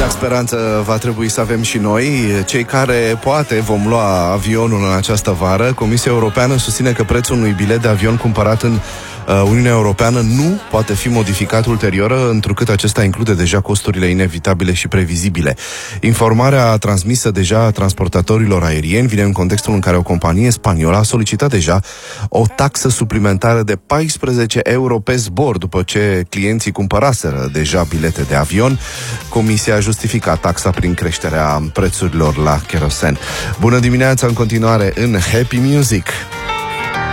Aceeași speranță va trebui să avem și noi. Cei care poate vom lua avionul în această vară. Comisia Europeană susține că prețul unui bilet de avion cumpărat în Uniunea Europeană nu poate fi modificat ulterior, întrucât acesta include deja costurile inevitabile și previzibile. Informarea transmisă deja transportatorilor aerieni vine în contextul în care o companie spaniolă a solicitat deja o taxă suplimentară de 14 euro pe zbor, după ce clienții cumpăraseră deja bilete de avion. Comisia a justificat taxa prin creșterea prețurilor la kerosen. Bună dimineața în continuare în Happy Music!